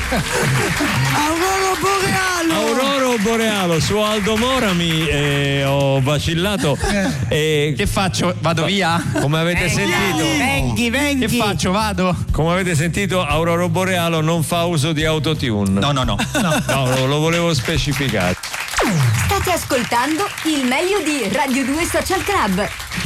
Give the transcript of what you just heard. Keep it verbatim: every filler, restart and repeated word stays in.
Aurora Borealo! Aurora Borealo, su Aldo Mora mi eh, ho vacillato. E che faccio? Vado via? Come avete Venghi, sentito? Venghi, venghi. Che faccio? Vado? Come avete sentito, Aurora Borealo non fa uso di autotune. No, no, no. No, lo, lo volevo specificare. State ascoltando il meglio di Radio due Social Club.